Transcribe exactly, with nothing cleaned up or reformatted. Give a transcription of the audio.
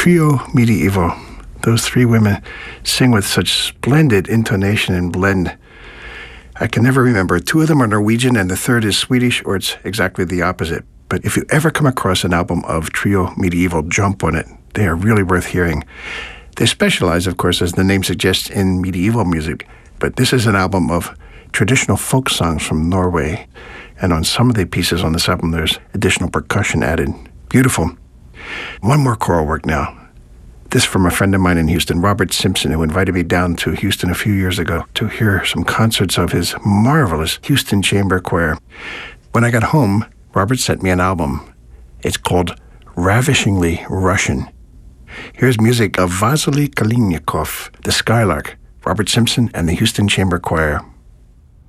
Trio Medieval. Those three women sing with such splendid intonation and blend. I can never remember. Two of them are Norwegian and the third is Swedish, or it's exactly the opposite. But if you ever come across an album of Trio Medieval, jump on it. They are really worth hearing. They specialize, of course, as the name suggests, in medieval music. But this is an album of traditional folk songs from Norway. And on some of the pieces on this album, there's additional percussion added. Beautiful. One more choral work now. This from a friend of mine in Houston, Robert Simpson, who invited me down to Houston a few years ago to hear some concerts of his marvelous Houston Chamber Choir. When I got home, Robert sent me an album. It's called Ravishingly Russian. Here's music of Vasily Kalinikov, the Skylark, Robert Simpson, and the Houston Chamber Choir.